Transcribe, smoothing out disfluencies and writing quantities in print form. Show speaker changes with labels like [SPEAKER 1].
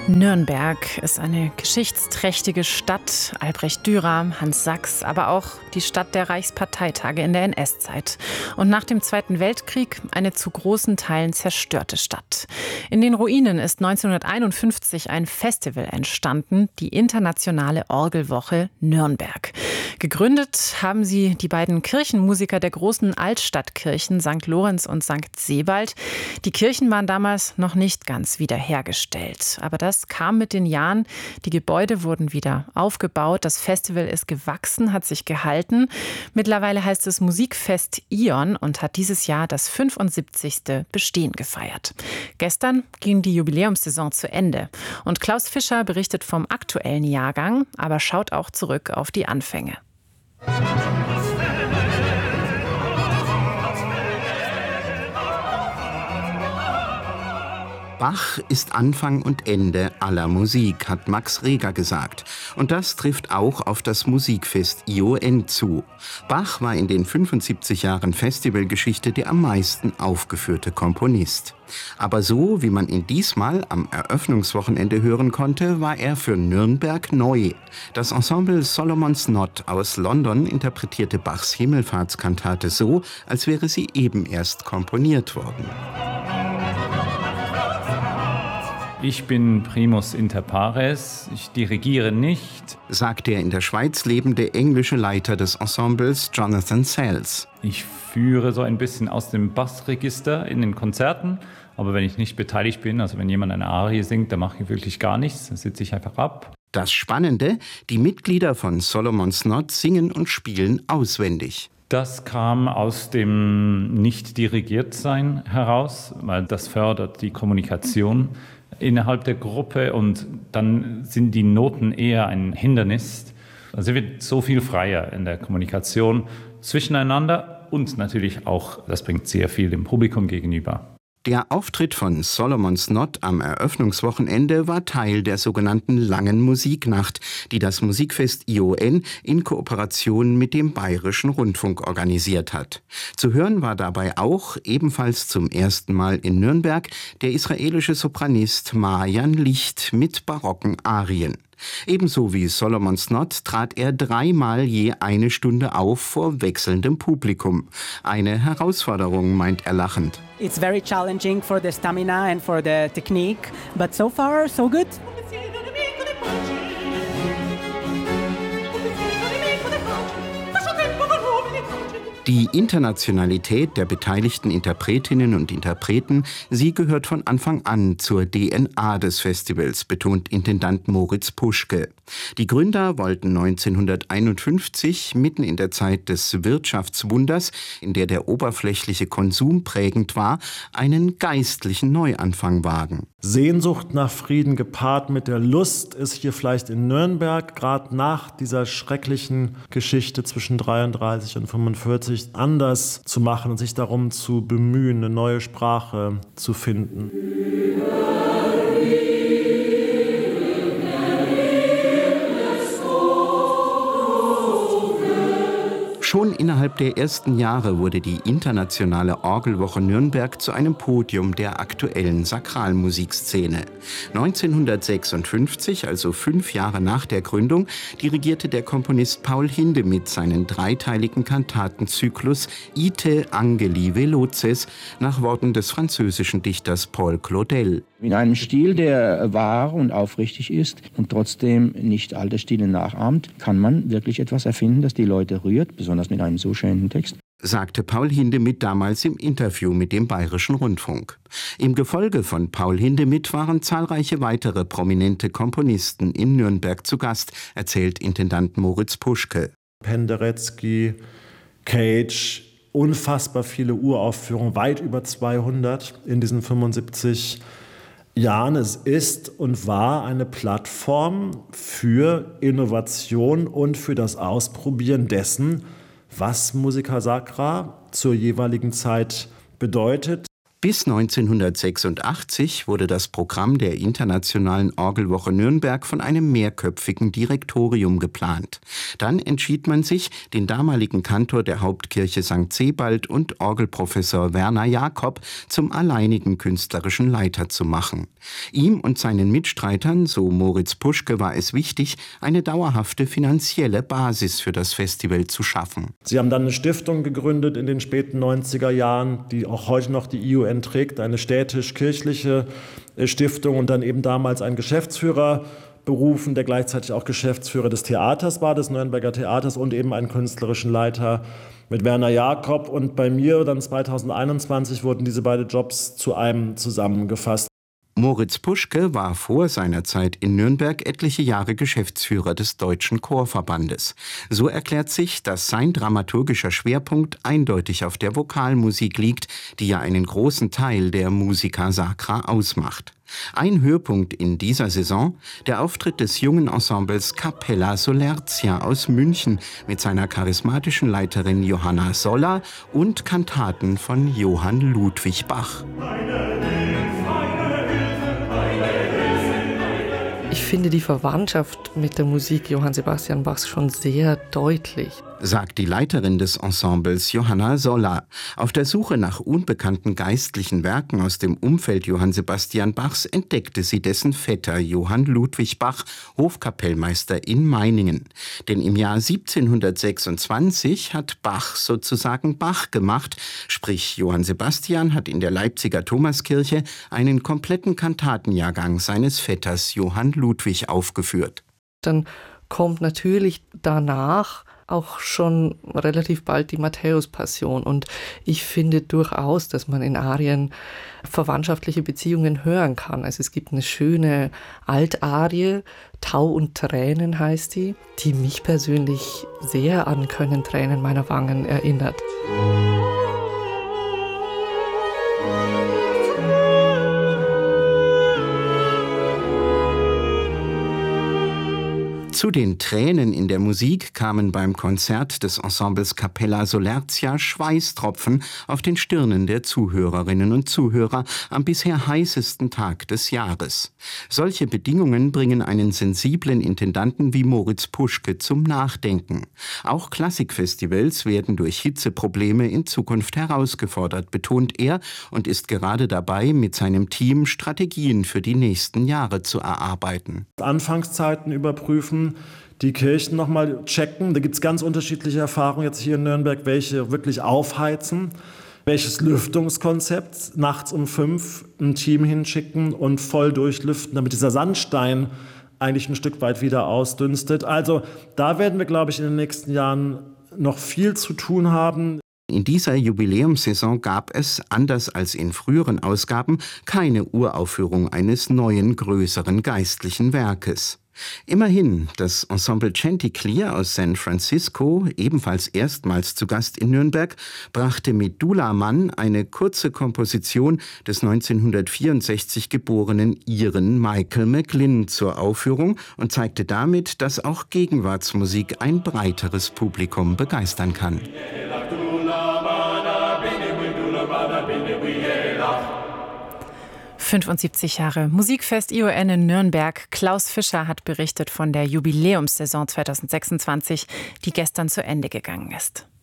[SPEAKER 1] Nürnberg ist eine geschichtsträchtige Stadt. Albrecht Dürer, Hans Sachs, aber auch die Stadt der Reichsparteitage in der NS-Zeit. Und nach dem Zweiten Weltkrieg eine zu großen Teilen zerstörte Stadt. In den Ruinen ist 1951 ein Festival entstanden, die Internationale Orgelwoche Nürnberg. Gegründet haben sie die beiden Kirchenmusiker der großen Altstadtkirchen St. Lorenz und St. Sebald. Die Kirchen waren damals noch nicht ganz wiederhergestellt. Aber das kam mit den Jahren. Die Gebäude wurden wieder aufgebaut. Das Festival ist gewachsen, hat sich gehalten. Mittlerweile heißt es Musikfest Ion und hat dieses Jahr das 75. Bestehen gefeiert. Gestern ging die Jubiläumssaison zu Ende. Und Klaus Fischer berichtet vom aktuellen Jahrgang, aber schaut auch zurück auf die Anfänge.
[SPEAKER 2] Bach ist Anfang und Ende aller Musik, hat Max Reger gesagt. Und das trifft auch auf das Musikfest ION zu. Bach war in den 75 Jahren Festivalgeschichte der am meisten aufgeführte Komponist. Aber so, wie man ihn diesmal am Eröffnungswochenende hören konnte, war er für Nürnberg neu. Das Ensemble Solomon's Knot aus London interpretierte Bachs Himmelfahrtskantate so, als wäre sie eben erst komponiert worden.
[SPEAKER 3] Ich bin primus inter pares, ich dirigiere nicht,
[SPEAKER 2] sagt der in der Schweiz lebende englische Leiter des Ensembles Jonathan Sells.
[SPEAKER 3] Ich führe so ein bisschen aus dem Bassregister in den Konzerten, aber wenn ich nicht beteiligt bin, also wenn jemand eine Arie singt, dann mache ich wirklich gar nichts, dann sitze ich einfach ab.
[SPEAKER 2] Das Spannende, die Mitglieder von Solomon's Knot singen und spielen auswendig.
[SPEAKER 3] Das kam aus dem Nicht-Dirigiertsein heraus, weil das fördert die Kommunikation innerhalb der Gruppe und dann sind die Noten eher ein Hindernis. Also es wird so viel freier in der Kommunikation zwischeneinander und natürlich auch, das bringt sehr viel dem Publikum gegenüber.
[SPEAKER 2] Der Auftritt von Solomon's Knot am Eröffnungswochenende war Teil der sogenannten Langen Musiknacht, die das Musikfest ION in Kooperation mit dem Bayerischen Rundfunk organisiert hat. Zu hören war dabei auch, ebenfalls zum ersten Mal in Nürnberg, der israelische Sopranist Maayan Licht mit barocken Arien. Ebenso wie Solomon's Knot trat er 3-mal je eine Stunde auf vor wechselndem Publikum. Eine Herausforderung, meint er lachend.
[SPEAKER 4] It's very challenging for the stamina and for the technique, but so far so good.
[SPEAKER 2] Die Internationalität der beteiligten Interpretinnen und Interpreten, sie gehört von Anfang an zur DNA des Festivals, betont Intendant Moritz Puschke. Die Gründer wollten 1951, mitten in der Zeit des Wirtschaftswunders, in der der oberflächliche Konsum prägend war, einen geistlichen Neuanfang wagen.
[SPEAKER 5] Sehnsucht nach Frieden gepaart mit der Lust ist hier vielleicht in Nürnberg, gerade nach dieser schrecklichen Geschichte zwischen 33 und 45, anders zu machen und sich darum zu bemühen, eine neue Sprache zu finden.
[SPEAKER 2] Schon innerhalb der ersten Jahre wurde die Internationale Orgelwoche Nürnberg zu einem Podium der aktuellen Sakralmusikszene. 1956, also 5 Jahre nach der Gründung, dirigierte der Komponist Paul Hindemith seinen dreiteiligen Kantatenzyklus Ite Angeli Veloces nach Worten des französischen Dichters Paul Claudel.
[SPEAKER 6] In einem Stil, der wahr und aufrichtig ist und trotzdem nicht alte Stile nachahmt, kann man wirklich etwas erfinden, das die Leute rührt, besonders mit einem so schönen Text,
[SPEAKER 2] sagte Paul Hindemith damals im Interview mit dem Bayerischen Rundfunk. Im Gefolge von Paul Hindemith waren zahlreiche weitere prominente Komponisten in Nürnberg zu Gast, erzählt Intendant Moritz Puschke.
[SPEAKER 5] Penderecki, Cage, unfassbar viele Uraufführungen, weit über 200 in diesen 75 Jahren. Es ist und war eine Plattform für Innovation und für das Ausprobieren dessen, was Musica Sacra zur jeweiligen Zeit bedeutet.
[SPEAKER 2] Bis 1986 wurde das Programm der Internationalen Orgelwoche Nürnberg von einem mehrköpfigen Direktorium geplant. Dann entschied man sich, den damaligen Kantor der Hauptkirche St. Sebald und Orgelprofessor Werner Jakob zum alleinigen künstlerischen Leiter zu machen. Ihm und seinen Mitstreitern, so Moritz Puschke, war es wichtig, eine dauerhafte finanzielle Basis für das Festival zu schaffen.
[SPEAKER 5] Sie haben dann eine Stiftung gegründet in den späten 90er Jahren, die auch heute noch die ION trägt, eine städtisch-kirchliche Stiftung, und dann eben damals einen Geschäftsführer berufen, der gleichzeitig auch Geschäftsführer des Theaters war, des Nürnberger Theaters, und eben einen künstlerischen Leiter mit Werner Jakob. Und bei mir dann 2021 wurden diese beiden Jobs zu einem zusammengefasst.
[SPEAKER 2] Moritz Puschke war vor seiner Zeit in Nürnberg etliche Jahre Geschäftsführer des Deutschen Chorverbandes. So erklärt sich, dass sein dramaturgischer Schwerpunkt eindeutig auf der Vokalmusik liegt, die ja einen großen Teil der Musica Sacra ausmacht. Ein Höhepunkt in dieser Saison, der Auftritt des jungen Ensembles Capella Solertia aus München mit seiner charismatischen Leiterin Johanna Soller und Kantaten von Johann Ludwig Bach.
[SPEAKER 7] Ich finde die Verwandtschaft mit der Musik Johann Sebastian Bachs schon sehr deutlich,
[SPEAKER 2] sagt die Leiterin des Ensembles Johanna Soller. Auf der Suche nach unbekannten geistlichen Werken aus dem Umfeld Johann Sebastian Bachs entdeckte sie dessen Vetter Johann Ludwig Bach, Hofkapellmeister in Meiningen. Denn im Jahr 1726 hat Bach sozusagen Bach gemacht, sprich Johann Sebastian hat in der Leipziger Thomaskirche einen kompletten Kantatenjahrgang seines Vetters Johann Ludwig aufgeführt.
[SPEAKER 7] Dann kommt natürlich danach auch schon relativ bald die Matthäus-Passion. Und ich finde durchaus, dass man in Arien verwandtschaftliche Beziehungen hören kann. Also es gibt eine schöne Altarie, Tau und Tränen heißt die mich persönlich sehr an Können Tränen meiner Wangen erinnert.
[SPEAKER 2] Zu den Tränen in der Musik kamen beim Konzert des Ensembles Capella Solertia Schweißtropfen auf den Stirnen der Zuhörerinnen und Zuhörer am bisher heißesten Tag des Jahres. Solche Bedingungen bringen einen sensiblen Intendanten wie Moritz Puschke zum Nachdenken. Auch Klassikfestivals werden durch Hitzeprobleme in Zukunft herausgefordert, betont er, und ist gerade dabei, mit seinem Team Strategien für die nächsten Jahre zu erarbeiten.
[SPEAKER 5] Anfangszeiten überprüfen, die Kirchen nochmal checken. Da gibt es ganz unterschiedliche Erfahrungen jetzt hier in Nürnberg, welche wirklich aufheizen, welches Lüftungskonzept, nachts um 5 ein Team hinschicken und voll durchlüften, damit dieser Sandstein eigentlich ein Stück weit wieder ausdünstet. Also da werden wir, glaube ich, in den nächsten Jahren noch viel zu tun haben.
[SPEAKER 2] In dieser Jubiläumssaison gab es, anders als in früheren Ausgaben, keine Uraufführung eines neuen, größeren geistlichen Werkes. Immerhin, das Ensemble Chanticleer aus San Francisco, ebenfalls erstmals zu Gast in Nürnberg, brachte mit Dula Mann eine kurze Komposition des 1964 geborenen Iren Michael McGlynn zur Aufführung und zeigte damit, dass auch Gegenwartsmusik ein breiteres Publikum begeistern kann.
[SPEAKER 1] 75 Jahre Musikfest ION in Nürnberg. Klaus Fischer hat berichtet von der Jubiläumssaison 2026, die gestern zu Ende gegangen ist.